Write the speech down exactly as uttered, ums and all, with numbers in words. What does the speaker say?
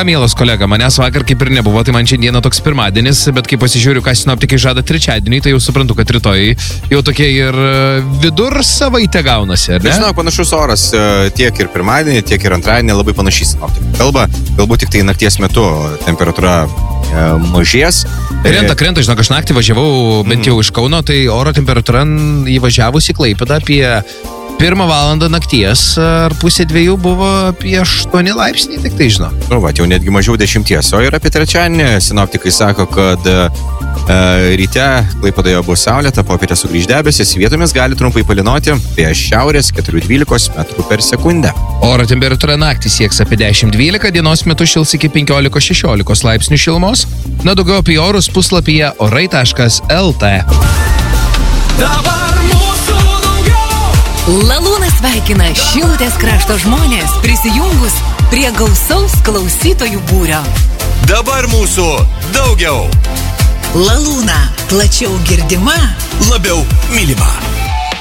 ką, mielas kolega, manęs vakar kaip ir nebuvo, tai man šiandieną toks pirmadienis, bet kai pasižiūriu, ką sinoptikai žada trečiadienį, tai jau suprantu, kad rytoj jau tokie ir vidur savaitė gaunasi, ar ne? Žinau, panašus oras tiek ir pirmadienį, tiek ir antradienį labai panašiai sinoptikai kalba, galbūt tik tai nakties metu temperatūra e, mažės. Krenta, krenta, žinok, aš naktį važiavau bent jau iš Kauno, tai oro temperatūra įvažiavus į Klaipėdą apie pirmą valandą nakties ar pusė dviejų buvo apie aštuoni laipsniai, tik tai žinau. Nu, va, jau netgi mažiau dešimties. O ir apie trečiadienį sinoptikai sako, kad e, ryte Klaipėdoje bus saulėta, popietę sugrįž debesis, vietomis gali trumpai palynoti prie šiaurės keturi dvylika metrų per sekundę. Oro temperatūra naktį sieks apie dešimt dvylika, dienos metu šils iki penkiolika šešiolika laipsnių šilumos. Na, daugiau apie orus puslapyje orai taškas el tė. Lalūnas sveikina Šilutės krašto žmonės prisijungus prie gausaus klausytojų būrio. Dabar mūsų daugiau. Lalūna, plačiau girdima, labiau mylima.